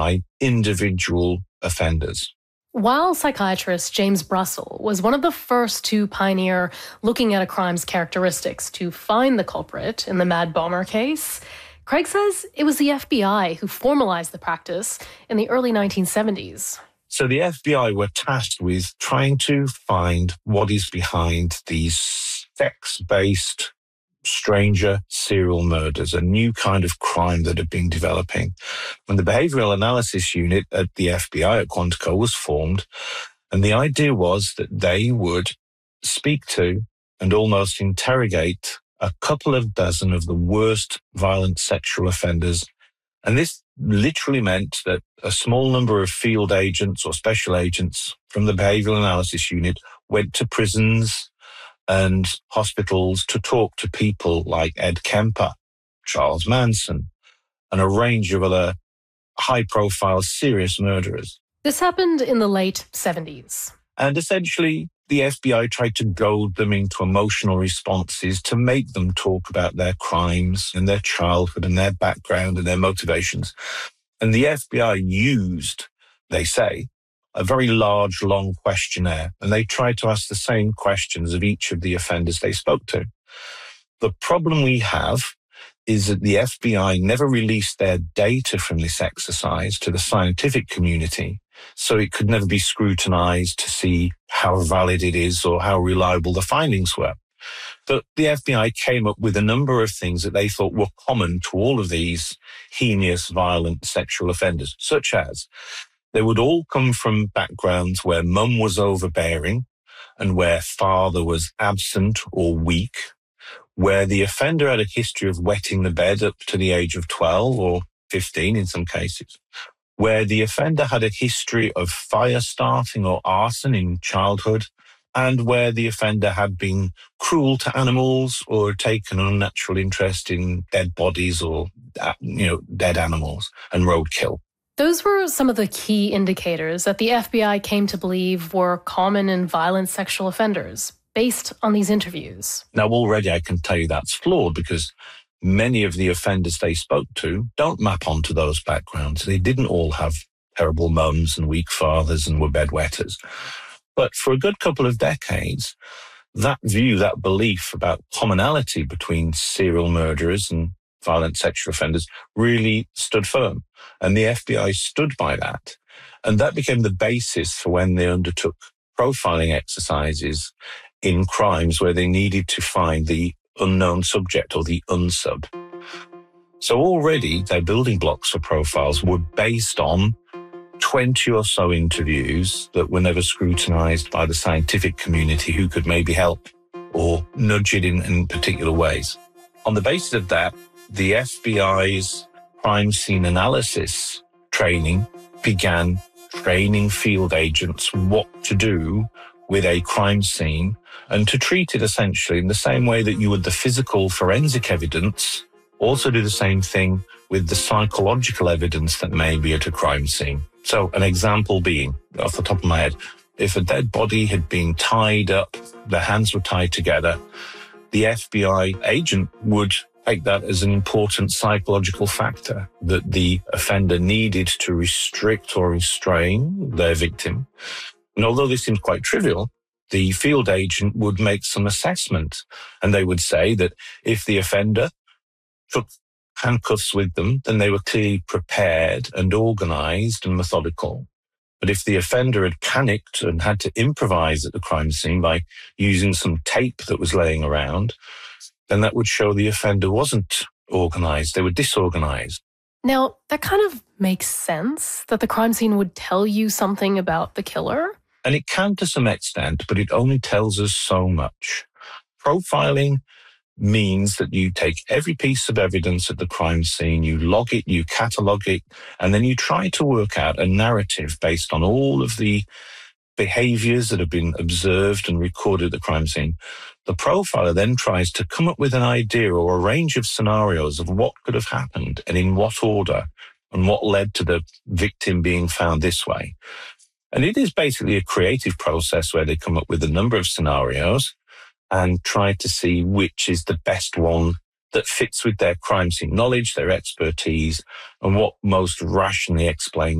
by individual offenders. While psychiatrist James Russell was one of the first to pioneer looking at a crime's characteristics to find the culprit in the Mad Bomber case, Craig says it was the FBI who formalized the practice in the early 1970s. So the FBI were tasked with trying to find what is behind these sex-based stranger serial murders, a new kind of crime that had been developing. And the Behavioral Analysis Unit at the FBI at Quantico was formed, and the idea was that they would speak to and almost interrogate a couple of dozen of the worst violent sexual offenders. And this literally meant that a small number of field agents or special agents from the Behavioral Analysis Unit went to prisons and hospitals to talk to people like Ed Kemper, Charles Manson, and a range of other high-profile serious murderers. This happened in the late 70s. And essentially, the FBI tried to goad them into emotional responses to make them talk about their crimes and their childhood and their background and their motivations. And the FBI used, they say, a very large, long questionnaire, and they tried to ask the same questions of each of the offenders they spoke to. The problem we have is that the FBI never released their data from this exercise to the scientific community, so it could never be scrutinized to see how valid it is or how reliable the findings were. But the FBI came up with a number of things that they thought were common to all of these heinous, violent sexual offenders, such as they would all come from backgrounds where mum was overbearing and where father was absent or weak, where the offender had a history of wetting the bed up to the age of 12 or 15 in some cases, where the offender had a history of fire starting or arson in childhood, and where the offender had been cruel to animals or taken an unnatural interest in dead bodies or, dead animals and roadkill. Those were some of the key indicators that the FBI came to believe were common in violent sexual offenders, based on these interviews. Now, already I can tell you that's flawed because many of the offenders they spoke to don't map onto those backgrounds. They didn't all have terrible mums and weak fathers and were bedwetters. But for a good couple of decades, that view, that belief about commonality between serial murderers and violent sexual offenders really stood firm. And the FBI stood by that. And that became the basis for when they undertook profiling exercises in crimes where they needed to find the unknown subject or the unsub. So already their building blocks for profiles were based on 20 or so interviews that were never scrutinized by the scientific community who could maybe help or nudge it in particular ways. On the basis of that, the FBI's crime scene analysis training began training field agents what to do with a crime scene and to treat it essentially in the same way that you would the physical forensic evidence, also do the same thing with the psychological evidence that may be at a crime scene. So an example being, off the top of my head, if a dead body had been tied up, the hands were tied together, the FBI agent would take that as an important psychological factor that the offender needed to restrict or restrain their victim. And although this seems quite trivial, the field agent would make some assessment, and they would say that if the offender took handcuffs with them, then they were clearly prepared and organized and methodical. But if the offender had panicked and had to improvise at the crime scene by using some tape that was laying around, then that would show the offender wasn't organized, they were disorganized. Now, that kind of makes sense, that the crime scene would tell you something about the killer. And it can to some extent, but it only tells us so much. Profiling means that you take every piece of evidence at the crime scene, you log it, you catalog it, and then you try to work out a narrative based on all of the behaviors that have been observed and recorded at the crime scene. The profiler then tries to come up with an idea or a range of scenarios of what could have happened and in what order and what led to the victim being found this way. And it is basically a creative process where they come up with a number of scenarios and try to see which is the best one that fits with their crime scene knowledge, their expertise, and what most rationally explains